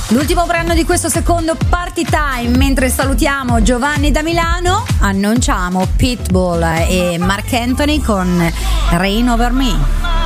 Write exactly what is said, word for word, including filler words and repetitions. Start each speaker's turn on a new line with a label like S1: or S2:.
S1: L'ultimo brano di questo secondo Party Time, mentre salutiamo Giovanni da Milano, annunciamo Pitbull e Marc Anthony con Rain Over Me.